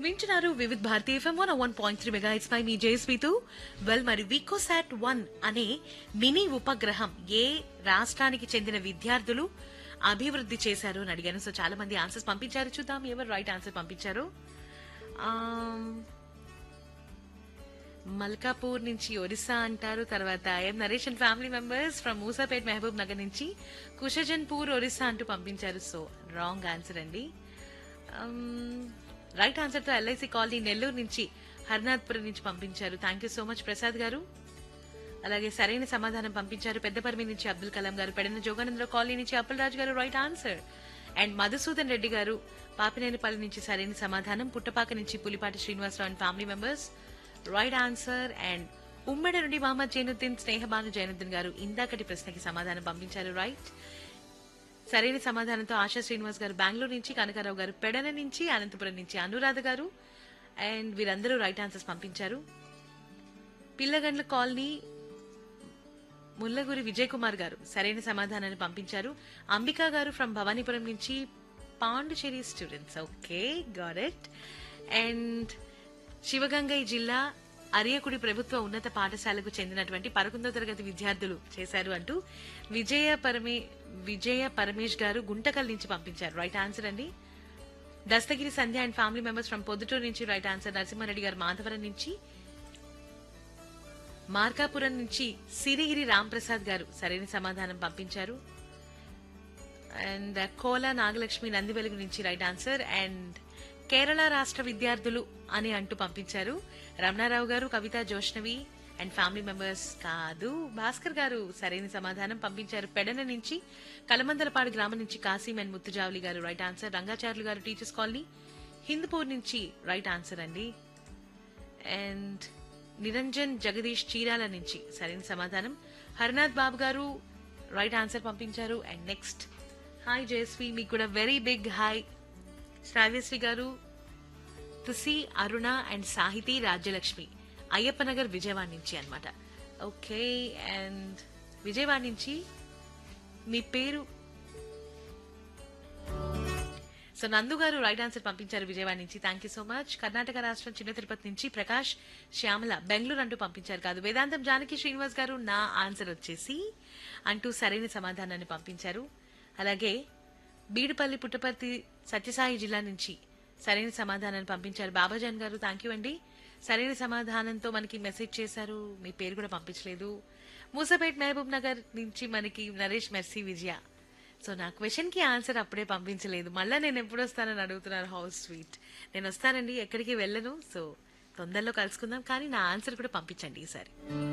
వింటున్నారు Vividh Bharati FM 101.3 megahertz పై మీ జేఎస్పీతో. మరి వికోసాట్ 1 అనే మినీ ఉపగ్రహం ఏ రాష్ట్రానికి చెందిన విద్యార్థులు అభివృద్ధి చేశారు అని అడిగాను. సో చాలా మంది ఆన్సర్స్ పంపించారు. చూద్దాం ఎవరు రైట్ ఆన్సర్ పంపించారు. మల్కాపూర్ నుంచి ఒరిస్సా అంటారు. తర్వాత ఎం Naresh and family members from Moosapet Mahabub Nagar నుంచి కుషజన్పూర్ ఒరిస్సా అంటూ పంపించారు. సో రాంగ్ ఆన్సర్ అండి. రైట్ ఆన్సర్ తో ఎల్ఐసి కాలనీ నెల్లూరు నుంచి హర్నాథ్పురం నుంచి పంపించారు. Thank you so much Prasad గారు. అలాగే సరైన సమాధానం పంపించారు పెద్దపర్మి నుంచి అబ్దుల్ కలాం గారు. పెడన జోగానందరావు కాలనీ నుంచి అప్పలరాజు గారు right answer. And Madhusudan Reddy గారు పాపినేనిపల్లి నుంచి సరైన సమాధానం. పుట్టపాక నుంచి Pulipati Srinivasarao and family members right answer. And ఉమ్మడి నుండి మహమ్మద్ జైనుద్దీన్ స్నేహబాను జైనుద్దీన్ గారు ఇందాకటి ప్రశ్నకి సమాధానం పంపించారు రైట్. సరైన సమాధానంతో ఆశా శ్రీనివాస్ గారు బెంగళూరు నుంచి, కనకారావు గారు పెడన నుంచి, అనంతపురం నుంచి అనురాధ గారు అండ్ వీరందరూ రైట్ ఆన్సర్స్ పంపించారు. పిల్లగండ్ల కాలనీ ముల్లగురి విజయ్ కుమార్ గారు సరైన సమాధానాన్ని పంపించారు. అంబికా గారు ఫ్రమ్ భవానీపురం నుంచి Pondicherry students. Okay got it. And Sivagangai జిల్లా అరియకుడి ప్రభుత్వ ఉన్నత పాఠశాలకు చెందినటువంటి 11వ తరగతి విద్యార్థులు చేశారు అంటూ విజయ పరమేష్ గారు గుంటకల్ నుంచి పంపించారు రైట్ ఆన్సర్ అండి. దస్తగిరి సంధ్య and family members from Proddatur నుంచి రైట్ ఆన్సర్. నరసింహారెడ్డి గారు మాధవరం నుంచి, మార్కాపురం నుంచి సిరిగిరి రాంప్రసాద్ గారు సరైన సమాధానం పంపించారు. అండ్ కోలా నాగలక్ష్మి నందివెలుగు నుంచి రైట్ ఆన్సర్. అండ్ కేరళ రాష్ట్ర విద్యార్థులు అని అంటూ పంపించారు. రమణారావు గారు, కవిత జోష్నవి అండ్ ఫ్యామిలీ మెంబర్స్ కాదు. భాస్కర్ గారు సరైన సమాధానం పంపించారు. పెడన నుంచి, కలమందలపాడు గ్రామం నుంచి కాసిం అండ్ ముత్తుజావలి గారు రైట్ ఆన్సర్. రంగాచార్యులు గారు టీచర్స్ కాలనీ హిందూపూర్ నుంచి రైట్ ఆన్సర్ అండి. అండ్ నిరంజన్ జగదీష్ చీరాల నుంచి సరైన సమాధానం. హరినాథ్ బాబు గారు రైట్ ఆన్సర్ పంపించారు. అండ్ నెక్స్ట్ హాయ్ జయశ్రీ, మీకు కూడా వెరీ బిగ్ హాయ్. శ్రావ్యశ్రీ గారు, తుసి, అరుణ అండ్ సాహితీ రాజ్యలక్ష్మి అయ్యప్పనగర్ విజయవాడ నుంచి అన్నమాట. ఓకే. అండ్ విజయవాడ నుంచి మీ పేరు సో నందు గారు రైట్ ఆన్సర్ పంపించారు విజయవాడ నుంచి. Thank you so much. Karnataka రాష్ట్రం చిన్న తిరుపతి నుంచి ప్రకాష్ శ్యామల బెంగళూరు అంటూ పంపించారు. కాదు, వేదాంతం జానకి శ్రీనివాస్ గారు నా ఆన్సర్ వచ్చేసి అంటూ సరైన సమాధానాన్ని పంపించారు. అలాగే బీడుపల్లి పుట్టపర్తి సత్యసాయి జిల్లా నుంచి సరైన సమాధానాన్ని పంపించారు బాబాజాన్ గారు. థ్యాంక్ యూ అండి. సరైన సమాధానంతో మనకి మెసేజ్ చేశారు, మీ పేరు కూడా పంపించలేదు. మూసాపేట్ మహబూబ్ నగర్ నుంచి మనకి నరేష్ మెర్సీ విజయ. సో నా క్వశ్చన్ కి ఆన్సర్ అప్పుడే పంపించలేదు. మళ్ళా నేను ఎప్పుడు వస్తానని అడుగుతున్నారు. House sweet. నేను వస్తానండి, ఎక్కడికి వెళ్ళను. సో తొందరలో కలుసుకుందాం, కానీ నా ఆన్సర్ కూడా పంపించండి ఈసారి.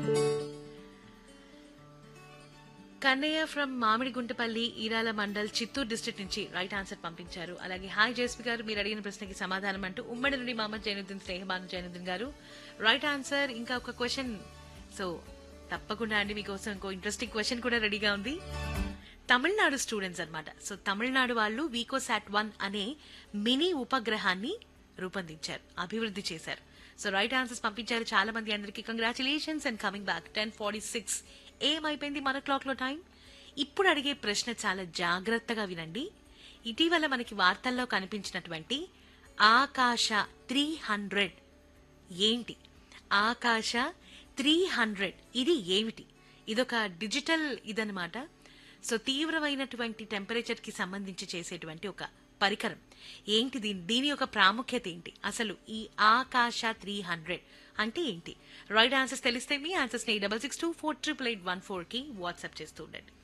కన్నయ్య ఫ్రమ్ మామిడిగుంటపల్లి, ఈరాల మండల్, చిత్తూరు డిస్ట్రిక్ట్ నుంచి రైట్ ఆన్సర్ పంపించారు. అలాగే హాయ్ జేఎస్పీ గారు, మీరు అడిగిన ప్రశ్నకి సమాధానం అంటూ ఉమ్మడి నుండి మహమ్మద్ జైనుద్దీన్ స్నేహబాను జైనుద్దీన్ గారు రైట్ ఆన్సర్. ఇంకా ఒక క్వశ్చన్, సో తప్పకుండా అండి మీకోసం ఇంకో ఇంట్రెస్టింగ్ క్వశ్చన్ కూడా రెడీగా ఉంది. తమిళనాడు స్టూడెంట్స్ అన్నమాట. సో తమిళనాడు వాళ్ళు వికోసాట్ 1 అనే మినీ ఉపగ్రహాన్ని రూపొందించారు, అభివృద్ధి చేశారు. సో రైట్ ఆన్సర్స్ పంపించారు చాలా మంది. అందరికీ కంగ్రాచులేషన్స్ అండ్ కమింగ్ బ్యాక్. 10:46 ఏమైపోయింది మన క్లాక్ లో టైం. ఇప్పుడు అడిగే ప్రశ్న చాలా జాగ్రత్తగా వినండి. ఇటీవల మనకి వార్తల్లో కనిపించినటువంటి ఆకాశ 300 ఏంటి? ఆకాశ 300 ఇది ఏమిటి? ఇదొక డిజిటల్ ఇదనమాట. సో తీవ్రమైనటువంటి టెంపరేచర్ కి సంబంధించి చేసేటువంటి ఒక పరికరం. ఏంటి దీని యొక్క ప్రాముఖ్యత ఏంటి? అసలు ఈ ఆకాశ 300 అంటే ఏంటి? రైట్ ఆన్సర్స్ తెలిస్తే మీ ఆన్సర్స్ ని 66248814 కి వాట్సాప్ చేస్తూ ఉండండి.